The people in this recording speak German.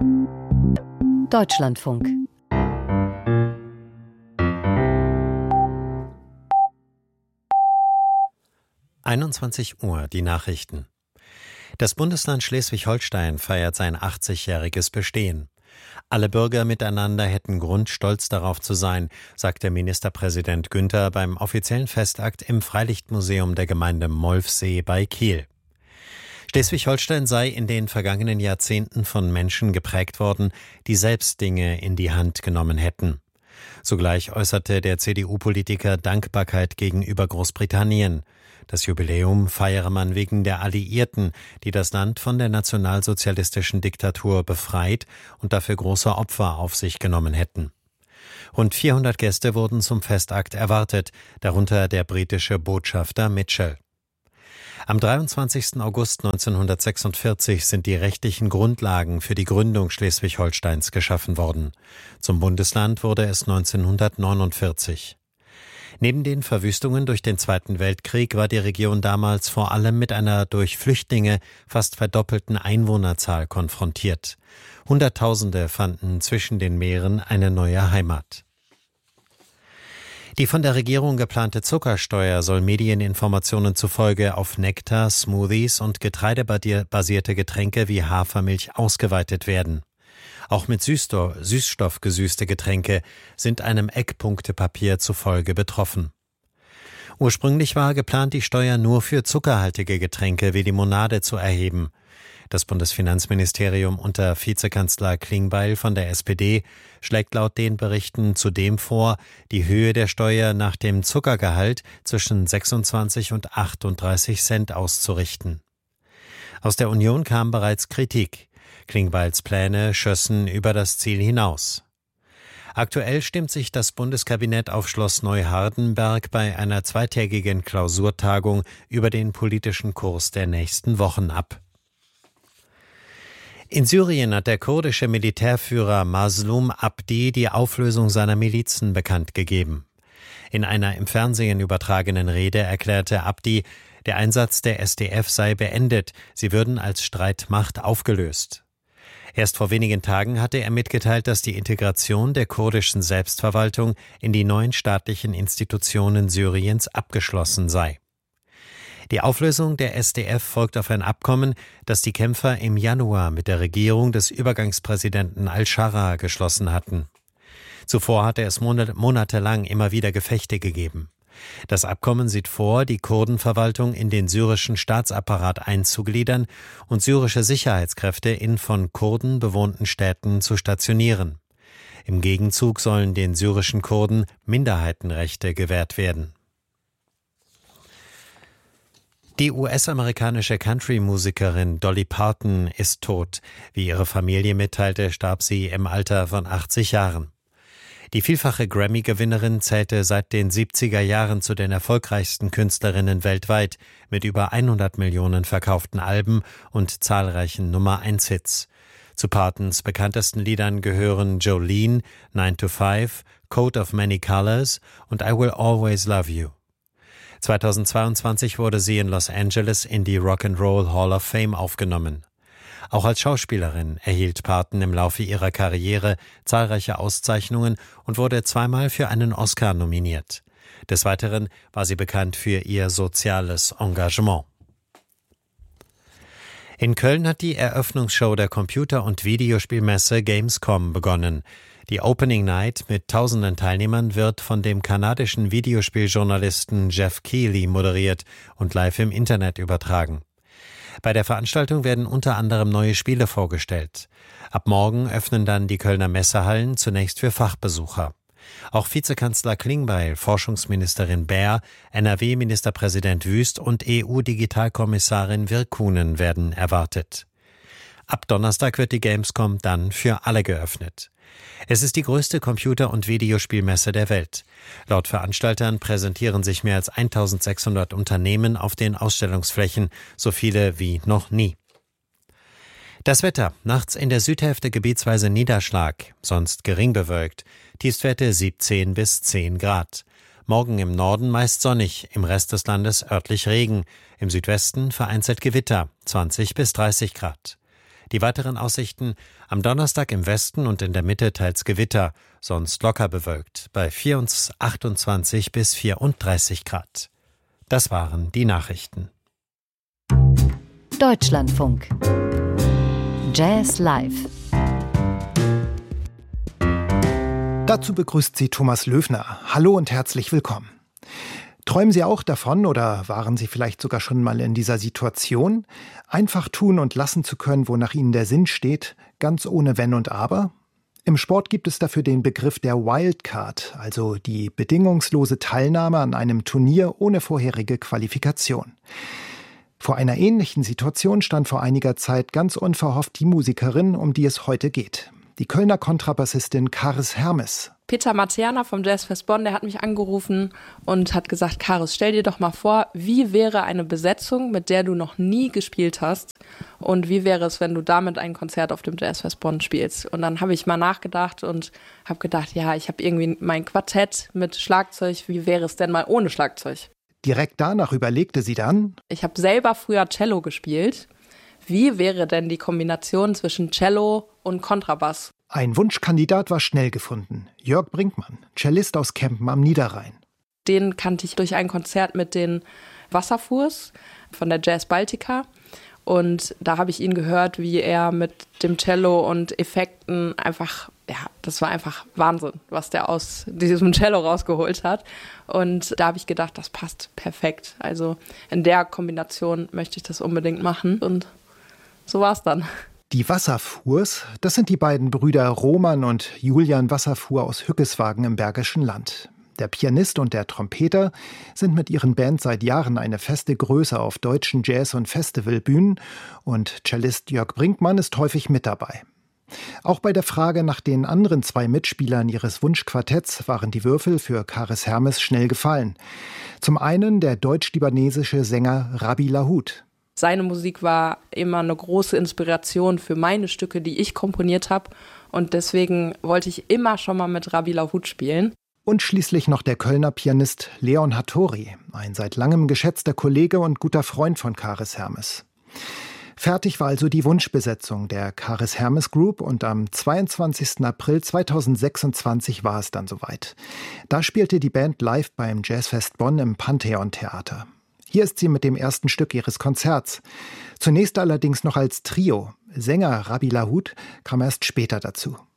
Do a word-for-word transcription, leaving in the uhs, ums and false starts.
Deutschlandfunk. einundzwanzig Uhr, die Nachrichten. Das Bundesland Schleswig-Holstein feiert sein achtzigjähriges Bestehen. Alle Bürger miteinander hätten Grund, stolz darauf zu sein, sagte Ministerpräsident Günther beim offiziellen Festakt im Freilichtmuseum der Gemeinde Molfsee bei Kiel. Schleswig-Holstein sei in den vergangenen Jahrzehnten von Menschen geprägt worden, die selbst Dinge in die Hand genommen hätten. Sogleich äußerte der C D U-Politiker Dankbarkeit gegenüber Großbritannien. Das Jubiläum feiere man wegen der Alliierten, die das Land von der nationalsozialistischen Diktatur befreit und dafür große Opfer auf sich genommen hätten. Rund vierhundert Gäste wurden zum Festakt erwartet, darunter der britische Botschafter Mitchell. Am dreiundzwanzigsten August neunzehnhundertsechsundvierzig sind die rechtlichen Grundlagen für die Gründung Schleswig-Holsteins geschaffen worden. Zum Bundesland wurde es neunzehnhundertneunundvierzig. Neben den Verwüstungen durch den Zweiten Weltkrieg war die Region damals vor allem mit einer durch Flüchtlinge fast verdoppelten Einwohnerzahl konfrontiert. Hunderttausende fanden zwischen den Meeren eine neue Heimat. Die von der Regierung geplante Zuckersteuer soll Medieninformationen zufolge auf Nektar, Smoothies und getreidebasierte Getränke wie Hafermilch ausgeweitet werden. Auch mit Süßstoff gesüßte Getränke sind einem Eckpunktepapier zufolge betroffen. Ursprünglich war geplant, die Steuer nur für zuckerhaltige Getränke wie Limonade zu erheben. Das Bundesfinanzministerium unter Vizekanzler Klingbeil von der S P D schlägt laut den Berichten zudem vor, die Höhe der Steuer nach dem Zuckergehalt zwischen sechsundzwanzig und achtunddreißig Cent auszurichten. Aus der Union kam bereits Kritik. Klingbeils Pläne schössen über das Ziel hinaus. Aktuell stimmt sich das Bundeskabinett auf Schloss Neuhardenberg bei einer zweitägigen Klausurtagung über den politischen Kurs der nächsten Wochen ab. In Syrien hat der kurdische Militärführer Mazlum Abdi die Auflösung seiner Milizen bekannt gegeben. In einer im Fernsehen übertragenen Rede erklärte Abdi, der Einsatz der S D F sei beendet, sie würden als Streitmacht aufgelöst. Erst vor wenigen Tagen hatte er mitgeteilt, dass die Integration der kurdischen Selbstverwaltung in die neuen staatlichen Institutionen Syriens abgeschlossen sei. Die Auflösung der S D F folgt auf ein Abkommen, das die Kämpfer im Januar mit der Regierung des Übergangspräsidenten al-Scharra geschlossen hatten. Zuvor hatte es monatelang immer wieder Gefechte gegeben. Das Abkommen sieht vor, die Kurdenverwaltung in den syrischen Staatsapparat einzugliedern und syrische Sicherheitskräfte in von Kurden bewohnten Städten zu stationieren. Im Gegenzug sollen den syrischen Kurden Minderheitenrechte gewährt werden. Die U S-amerikanische Country-Musikerin Dolly Parton ist tot. Wie ihre Familie mitteilte, starb sie im Alter von achtzig Jahren. Die vielfache Grammy-Gewinnerin zählte seit den siebziger Jahren zu den erfolgreichsten Künstlerinnen weltweit mit über hundert Millionen verkauften Alben und zahlreichen Nummer-eins-Hits. Zu Partons bekanntesten Liedern gehören Jolene, nine to five, Coat of Many Colors und I Will Always Love You. zweitausendzweiundzwanzig wurde sie in Los Angeles in die Rock'n'Roll Hall of Fame aufgenommen. Auch als Schauspielerin erhielt Parton im Laufe ihrer Karriere zahlreiche Auszeichnungen und wurde zweimal für einen Oscar nominiert. Des Weiteren war sie bekannt für ihr soziales Engagement. In Köln hat die Eröffnungsshow der Computer- und Videospielmesse Gamescom begonnen. Die Opening Night mit tausenden Teilnehmern wird von dem kanadischen Videospieljournalisten Jeff Keighley moderiert und live im Internet übertragen. Bei der Veranstaltung werden unter anderem neue Spiele vorgestellt. Ab morgen öffnen dann die Kölner Messehallen zunächst für Fachbesucher. Auch Vizekanzler Klingbeil, Forschungsministerin Baer, N R W-Ministerpräsident Wüst und E U-Digitalkommissarin Virkkunen werden erwartet. Ab Donnerstag wird die Gamescom dann für alle geöffnet. Es ist die größte Computer- und Videospielmesse der Welt. Laut Veranstaltern präsentieren sich mehr als eintausendsechshundert Unternehmen auf den Ausstellungsflächen, so viele wie noch nie. Das Wetter: nachts in der Südhälfte gebietsweise Niederschlag, sonst gering bewölkt, Tiefstwerte siebzehn bis zehn Grad. Morgen im Norden meist sonnig, im Rest des Landes örtlich Regen, im Südwesten vereinzelt Gewitter, zwanzig bis dreißig Grad. Die weiteren Aussichten: am Donnerstag im Westen und in der Mitte teils Gewitter, sonst locker bewölkt, bei achtundzwanzig bis vierunddreißig Grad. Das waren die Nachrichten. Deutschlandfunk. Jazz live. Dazu begrüßt Sie Thomas Löwner. Hallo und herzlich willkommen. Träumen Sie auch davon oder waren Sie vielleicht sogar schon mal in dieser Situation, einfach tun und lassen zu können, wonach Ihnen der Sinn steht, ganz ohne Wenn und Aber? Im Sport gibt es dafür den Begriff der Wildcard, also die bedingungslose Teilnahme an einem Turnier ohne vorherige Qualifikation. Vor einer ähnlichen Situation stand vor einiger Zeit ganz unverhofft die Musikerin, um die es heute geht. Die Kölner Kontrabassistin Karis Hermes. Peter Materna vom Jazzfest Bonn, der hat mich angerufen und hat gesagt, Karis, stell dir doch mal vor, wie wäre eine Besetzung, mit der du noch nie gespielt hast, und wie wäre es, wenn du damit ein Konzert auf dem Jazzfest Bonn spielst? Und dann habe ich mal nachgedacht und habe gedacht, ja, ich habe irgendwie mein Quartett mit Schlagzeug, wie wäre es denn mal ohne Schlagzeug? Direkt danach überlegte sie dann: Ich habe selber früher Cello gespielt. Wie wäre denn die Kombination zwischen Cello und Kontrabass? Ein Wunschkandidat war schnell gefunden. Jörg Brinkmann, Cellist aus Kempen am Niederrhein. Den kannte ich durch ein Konzert mit den Wasserfuhrs von der Jazz Baltica. Und da habe ich ihn gehört, wie er mit dem Cello und Effekten einfach, ja, das war einfach Wahnsinn, was der aus diesem Cello rausgeholt hat. Und da habe ich gedacht, das passt perfekt. Also in der Kombination möchte ich das unbedingt machen. Und so war es dann. Die Wasserfuhrs, das sind die beiden Brüder Roman und Julian Wasserfuhr aus Hückeswagen im Bergischen Land. Der Pianist und der Trompeter sind mit ihren Bands seit Jahren eine feste Größe auf deutschen Jazz- und Festivalbühnen, und Cellist Jörg Brinkmann ist häufig mit dabei. Auch bei der Frage nach den anderen zwei Mitspielern ihres Wunschquartetts waren die Würfel für Karis Hermes schnell gefallen. Zum einen der deutsch-libanesische Sänger Rabbi Lahoud. Seine Musik war immer eine große Inspiration für meine Stücke, die ich komponiert habe. Und deswegen wollte ich immer schon mal mit Rabbi Lahoud spielen. Und schließlich noch der Kölner Pianist Leon Hattori, ein seit langem geschätzter Kollege und guter Freund von Karis Hermes. Fertig war also die Wunschbesetzung der Karis Hermes Group, und am zweiundzwanzigsten April zweitausendsechsundzwanzig war es dann soweit. Da spielte die Band live beim Jazzfest Bonn im Pantheon Theater. Hier ist sie mit dem ersten Stück ihres Konzerts. Zunächst allerdings noch als Trio. Sänger Rabbi Lahoud kam erst später dazu.